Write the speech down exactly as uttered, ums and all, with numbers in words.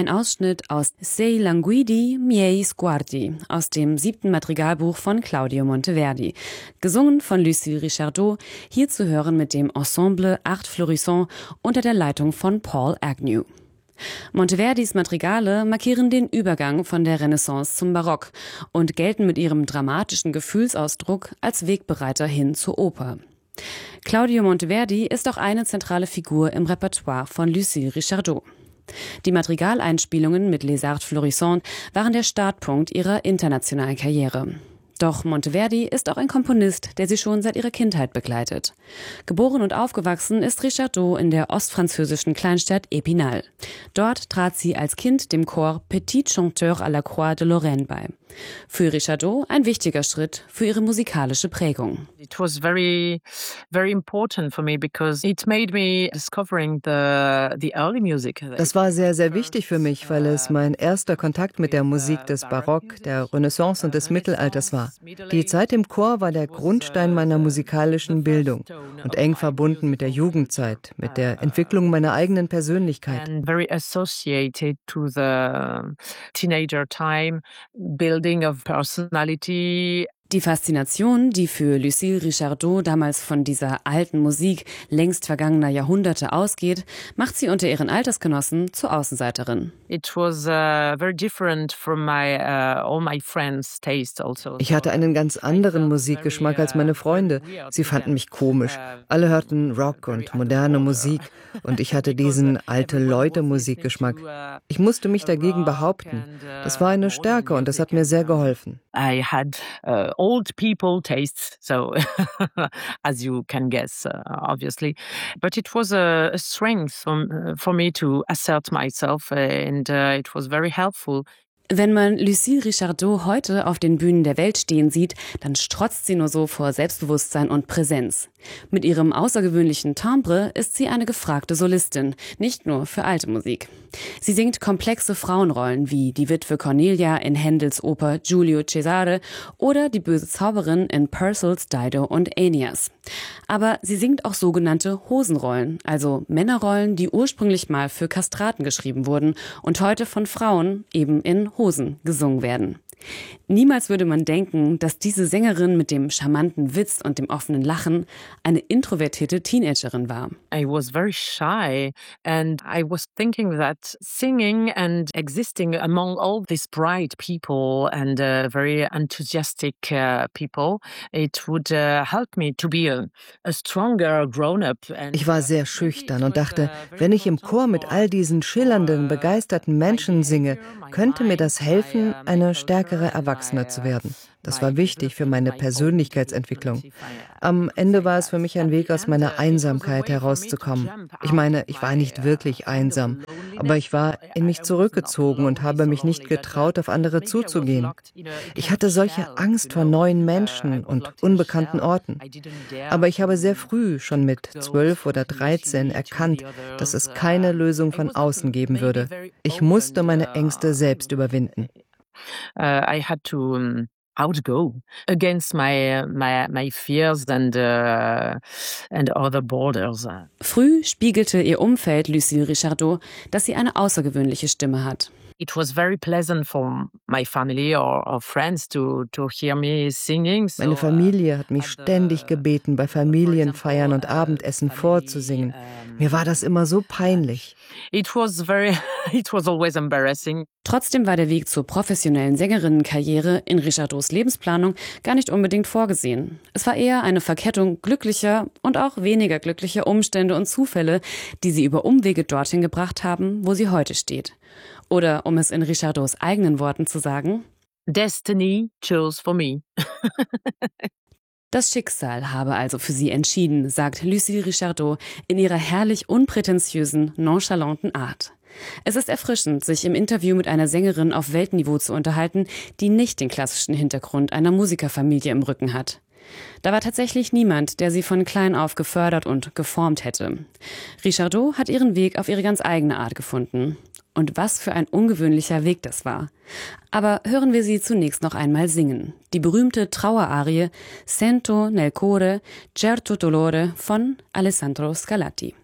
Ein Ausschnitt aus Sei languidi miei sguardi aus dem siebten Madrigalbuch von Claudio Monteverdi, gesungen von Lucille Richardot, hier zu hören mit dem Ensemble Art Florissant unter der Leitung von Paul Agnew. Monteverdis Madrigale markieren den Übergang von der Renaissance zum Barock und gelten mit ihrem dramatischen Gefühlsausdruck als Wegbereiter hin zur Oper. Claudio Monteverdi ist auch eine zentrale Figur im Repertoire von Lucille Richardot. Die Madrigaleinspielungen mit Les Arts Florissants waren der Startpunkt ihrer internationalen Karriere. Doch Monteverdi ist auch ein Komponist, der sie schon seit ihrer Kindheit begleitet. Geboren und aufgewachsen ist Richardot in der ostfranzösischen Kleinstadt Épinal. Dort trat sie als Kind dem Chor Petit Chanteur à la Croix de Lorraine bei. Für Richardot ein wichtiger Schritt für ihre musikalische Prägung. It was very, very important for me because it made me discovering the the early music. Das war sehr, sehr wichtig für mich, weil es mein erster Kontakt mit der Musik des Barock, der Renaissance und des Mittelalters war. Die Zeit im Chor war der Grundstein meiner musikalischen Bildung und eng verbunden mit der Jugendzeit, mit der Entwicklung meiner eigenen Persönlichkeit. And very associated to the teenager time, building of personality. Die Faszination, die für Lucille Richardot damals von dieser alten Musik längst vergangener Jahrhunderte ausgeht, macht sie unter ihren Altersgenossen zur Außenseiterin. It was uh, very different from my uh, all my friends' taste also. Ich hatte einen ganz anderen Musikgeschmack als meine Freunde. Sie fanden mich komisch. Alle hörten Rock und moderne Musik und ich hatte diesen alte-Leute-Musikgeschmack. Ich musste mich dagegen behaupten. Das war eine Stärke und das hat mir sehr geholfen. I had uh, old people tastes, so as you can guess, uh, obviously. But it was a, a strength for, uh, for me to assert myself, uh, and uh, it was very helpful. Wenn man Lucille Richardot heute auf den Bühnen der Welt stehen sieht, dann strotzt sie nur so vor Selbstbewusstsein und Präsenz. Mit ihrem außergewöhnlichen Timbre ist sie eine gefragte Solistin, nicht nur für alte Musik. Sie singt komplexe Frauenrollen wie die Witwe Cornelia in Händels Oper Giulio Cesare oder die böse Zauberin in Purcells Dido und Aeneas. Aber sie singt auch sogenannte Hosenrollen, also Männerrollen, die ursprünglich mal für Kastraten geschrieben wurden und heute von Frauen eben in Hosen gesungen werden. Niemals würde man denken, dass diese Sängerin mit dem charmanten Witz und dem offenen Lachen eine introvertierte Teenagerin war. I was very shy and I was thinking that singing and existing among all these bright people and uh, very enthusiastic uh, people, it would uh, help me to be a, a stronger grown-up. Ich war sehr schüchtern und dachte, wenn ich im Chor mit all diesen schillernden, begeisterten Menschen singe, könnte mir das helfen, eine stärkere Erwachsene zu werden. Das war wichtig für meine Persönlichkeitsentwicklung. Am Ende war es für mich ein Weg, aus meiner Einsamkeit herauszukommen. Ich meine, ich war nicht wirklich einsam, aber ich war in mich zurückgezogen und habe mich nicht getraut, auf andere zuzugehen. Ich hatte solche Angst vor neuen Menschen und unbekannten Orten. Aber ich habe sehr früh, schon mit zwölf oder dreizehn, erkannt, dass es keine Lösung von außen geben würde. Ich musste meine Ängste selbst überwinden. Uh, I had to um, outgo against my my my fears and uh, and other borders. Früh spiegelte ihr Umfeld Lucille Richardot, dass sie eine außergewöhnliche Stimme hat. It was very pleasant for my family or, or friends to to hear me singing. So, Meine Familie hat mich ständig gebeten, bei Familienfeiern und Abendessen vorzusingen. Mir war das immer so peinlich. It was very, it was always embarrassing. Trotzdem war der Weg zur professionellen Sängerinnenkarriere in Richardots Lebensplanung gar nicht unbedingt vorgesehen. Es war eher eine Verkettung glücklicher und auch weniger glücklicher Umstände und Zufälle, die sie über Umwege dorthin gebracht haben, wo sie heute steht. Oder um es in Richardots eigenen Worten zu sagen: Destiny chose for me. Das Schicksal habe also für sie entschieden, sagt Lucille Richardot in ihrer herrlich unprätentiösen, nonchalanten Art. Es ist erfrischend, sich im Interview mit einer Sängerin auf Weltniveau zu unterhalten, die nicht den klassischen Hintergrund einer Musikerfamilie im Rücken hat. Da war tatsächlich niemand, der sie von klein auf gefördert und geformt hätte. Richardot hat ihren Weg auf ihre ganz eigene Art gefunden. Und was für ein ungewöhnlicher Weg das war. Aber hören wir sie zunächst noch einmal singen. Die berühmte Trauerarie Sento nel cuore certo dolore von Alessandro Scarlatti.